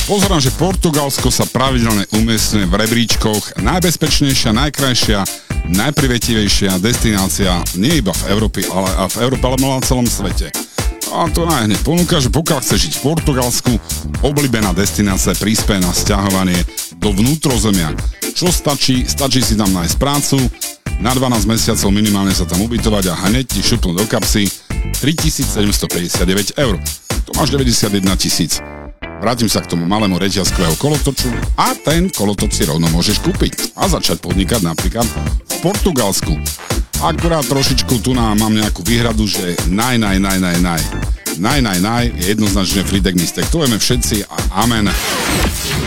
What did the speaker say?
Pozerám, že Portugalsko sa pravidelne umiestňuje v rebríčkoch najbezpečnejšia, najkrajšia, najprivetivejšia destinácia nie iba v Európe, ale na celom svete. A to hneď ponúka, že pokiaľ chceš žiť v Portugalsku, obľúbená destinácia prispieje na sťahovanie do vnútrozemia. Čo stačí? Stačí si tam nájsť prácu, na 12 mesiacov minimálne sa tam ubytovať a hneď ti šupnú do kapsy 3759 eur. To máš 91 000. Vrátim sa k tomu malému reťazkového kolotoču a ten kolotoč si rovno môžeš kúpiť a začať podnikať napríklad v Portugalsku. Akurát trošičku tu mám nejakú výhradu, že naj je jednoznačne Freedek Mistake. To vieme všetci a amen.